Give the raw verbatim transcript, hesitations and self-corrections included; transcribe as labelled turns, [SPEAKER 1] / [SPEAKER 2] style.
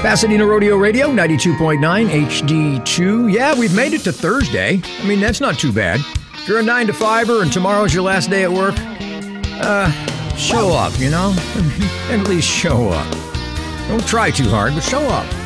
[SPEAKER 1] Pasadena Rodeo Radio, ninety-two point nine H D two. Yeah, we've made it to Thursday. I mean, that's not too bad. If you're a nine to fiver and tomorrow's your last day at work, uh, show up, you know? At least show up. Don't try too hard, but show up.